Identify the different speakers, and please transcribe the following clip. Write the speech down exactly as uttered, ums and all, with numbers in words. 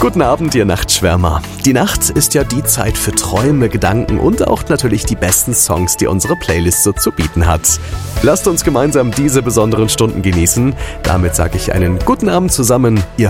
Speaker 1: Guten Abend, ihr Nachtschwärmer. Die Nacht ist ja die Zeit für Träume, Gedanken und auch natürlich die besten Songs, die unsere Playlist so zu bieten hat. Lasst uns gemeinsam diese besonderen Stunden genießen. Damit sage ich einen guten Abend zusammen. Ihr